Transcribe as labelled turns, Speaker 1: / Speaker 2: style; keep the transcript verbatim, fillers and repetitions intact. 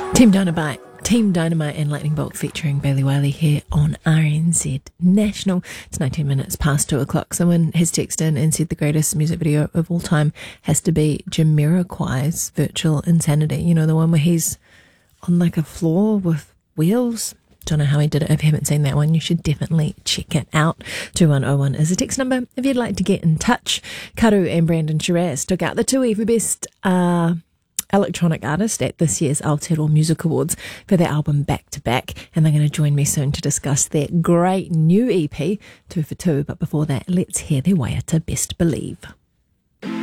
Speaker 1: Team Dynamite, Team Dynamite and Lightning Bolt featuring Bailey Wiley here on R N Z National. It's nineteen minutes past two o'clock. Someone has texted in and said the greatest music video of all time has to be Jamiroquai's Virtual Insanity. You know, the one where he's on like a floor with wheels. Don't know how he did it. If you haven't seen that one, you should definitely check it out. two one oh one is a text number if you'd like to get in touch. Karu and Brandon Shiraz took out the Tui for Best uh, Electronic Artist at this year's Aotearoa Music Awards for their album Back to Back, and they're going to join me soon to discuss their great new E P, Two for Two. But before that, let's hear their Waiata Best Believe.